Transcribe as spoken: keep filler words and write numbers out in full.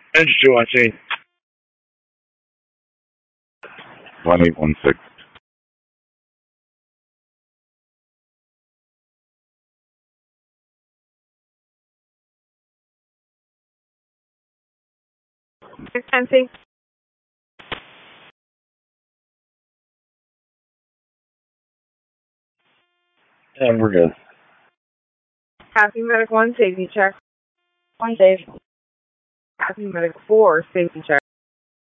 Engine two on scene. one eight one six. Fencing. And we're good. Passing medic one, safety check. One safe. Passing medic four, safety check.